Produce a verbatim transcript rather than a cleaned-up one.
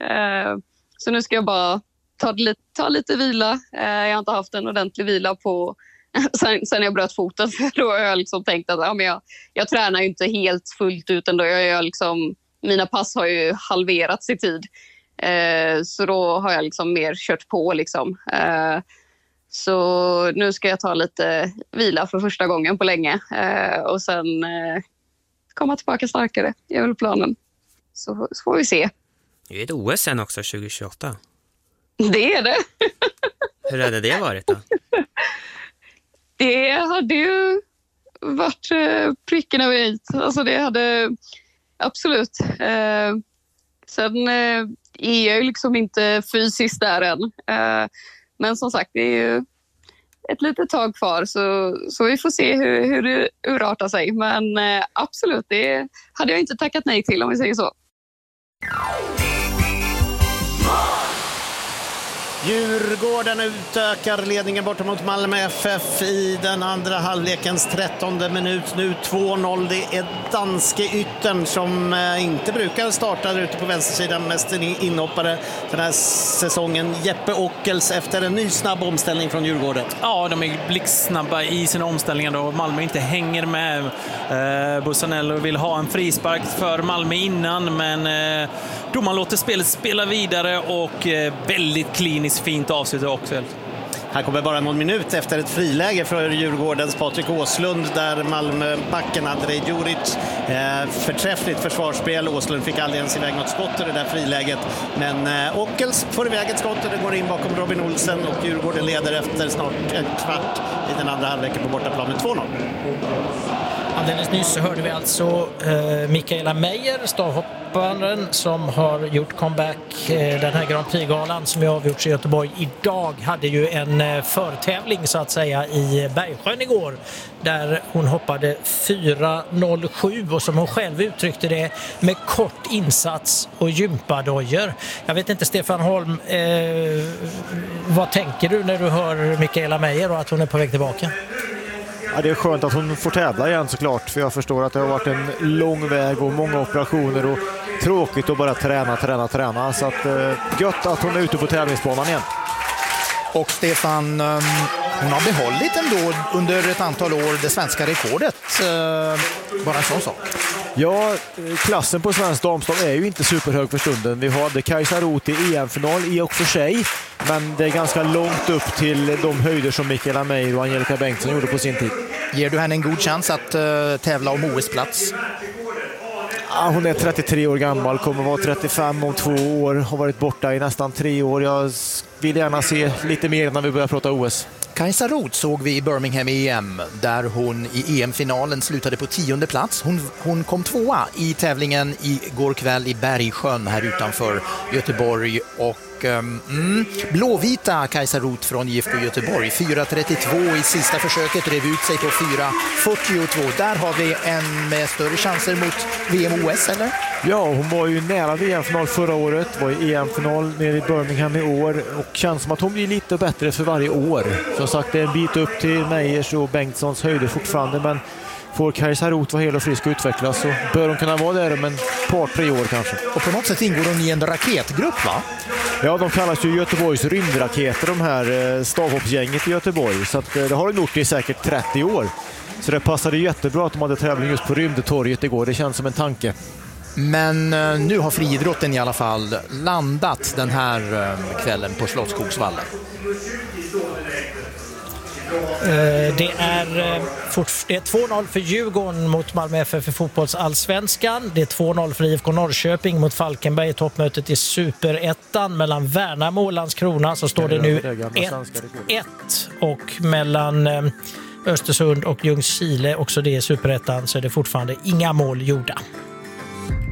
Eh, så nu ska jag bara ta, lite, ta lite vila. Eh, jag har inte haft en ordentlig vila på sen, sen jag bröt foten. För då har jag liksom tänkt att ja, men jag, jag tränar ju inte helt fullt ut ändå. Jag, jag liksom, mina pass har ju halverats i tid. Eh, så då har jag liksom mer kört på. Liksom. Eh, så nu ska jag ta lite vila för första gången på länge. Eh, och sen eh, komma tillbaka starkare. Det är väl planen. Så, så får vi se. Det är ett O S sen också tjugo tjugoåtta. Det är det. Hur hade det varit då? Det hade ju varit eh, pricken över i. Alltså det hade absolut. Eh, sen eh, är jag ju liksom inte fysiskt där än. Eh, men som sagt, det är ju ett litet tag kvar. Så, så vi får se hur, hur det urartar sig. Men eh, absolut, det hade jag inte tackat nej till om vi säger så. Djurgården utökar ledningen borta mot Malmö F F i den andra halvlekens trettonde minut. Nu två noll. Det är danske yttern som inte brukar starta där ute på vänstersidan. Mest en inhoppare den här säsongen. Jeppe Ockels efter en ny snabb omställning från Djurgården. Ja, de är blixtsnabba i sina omställningar då. Malmö inte hänger med. Eh, Bussanello vill ha en frispark för Malmö innan, men eh, domaren låter spelet spela vidare och eh, väldigt kliniskt fint avslut också. Här kommer bara någon minut efter ett friläge för Djurgårdens Patrik Åslund där Malmöbacken Andrej Djuric eh, förträffligt försvarsspel. Åslund fick aldrig ens iväg något skott i det där friläget. Men eh, Ockels får iväg ett skott och det går in bakom Robin Olsen och Djurgården leder efter snart en kvart i den andra halvleken på bortaplan med två noll. Alldeles nyss hörde vi alltså eh, Mikaela Meijer, stavhopparen som har gjort comeback. Eh, den här Grand Prix-galan som jag avgjorts i Göteborg idag hade ju en eh, förtävling så att säga i Bergsjön igår där hon hoppade fyra noll sju och som hon själv uttryckte det med kort insats och gympadojor. Jag vet inte, Stefan Holm, eh, vad tänker du när du hör Mikaela Meijer och att hon är på väg tillbaka? Ja, det är skönt att hon får tävla igen såklart, för jag förstår att det har varit en lång väg och många operationer och tråkigt att bara träna, träna, träna. Så att, eh, gött att hon är ute på tävlingsbanan igen. Och Stefan, um, hon har behållit ändå under ett antal år det svenska rekordet. Uh, bara en sån sak. Ja, klassen på svensk damslag är ju inte superhög för stunden. Vi hade Kajsa Roth i E M-final i och för sig, men det är ganska långt upp till de höjder som Mikaela Meijer och Angelica Bengtsson gjorde på sin tid. Ger du henne en god chans att uh, tävla om O S-plats? Ja, hon är trettiotre år gammal, kommer vara trettiofem om två år, har varit borta i nästan tre år. Jag vill gärna se lite mer när vi börjar prata O S. Kajsa Roth såg vi i Birmingham E M där hon i E M-finalen slutade på tionde plats. Hon, hon kom tvåa i tävlingen igår kväll i Bergsjön här utanför Göteborg och Mm. blåvita Kajsa Roth från I F K Göteborg fyra trettiotvå i sista försöket, rev ut sig på fyra fyrtiotvå. Där har vi en med större chanser mot V M O S, eller? Ja, hon var ju nära V M-final förra året, var i E M-final nere i Birmingham i år och känns som att hon blir lite bättre för varje år. Som sagt, det är en bit upp till Meijers och Bengtssons höjder fortfarande, men får Kajsa Roth vara hel och frisk och utvecklas så bör hon kunna vara där om en par, tre år kanske. Och på något sätt ingår hon i en raketgrupp, va? Ja, de kallas ju Göteborgs rymdraketer, de här stavhoppsgänget i Göteborg. Så att, det har de gjort i säkert trettio år. Så det passade jättebra att de hade tävling just på Rymdtorget igår. Det känns som en tanke. Men nu har friidrotten i alla fall landat den här kvällen på Slottsskogsvallen. Det är, det är två noll för Djurgården mot Malmö F F i fotbollsallsvenskan. Det är två noll för I F K Norrköping mot Falkenberg i toppmötet i Superettan. Mellan Värnamo och Landskrona så står det nu ett ett och mellan Östersund och Ljungskile, också det i Superettan, så är det fortfarande inga mål gjorda.